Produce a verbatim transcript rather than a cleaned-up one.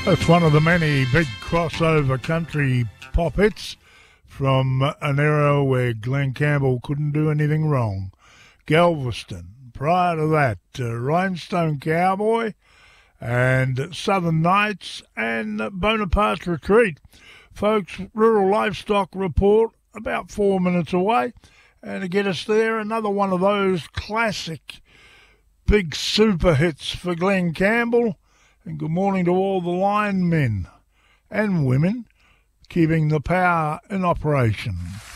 That's one of the many big crossover country pop hits from an era where Glen Campbell couldn't do anything wrong. Galveston. Prior to that, uh, Rhinestone Cowboy and Southern Nights and Bonaparte's Retreat. Folks, Rural Livestock Report about four minutes away. And to get us there, another one of those classic big super hits for Glen Campbell. And good morning to all the linemen and women keeping the power in operation.